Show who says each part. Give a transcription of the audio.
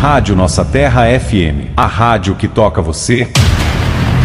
Speaker 1: Rádio Nossa Terra FM, a rádio que toca você.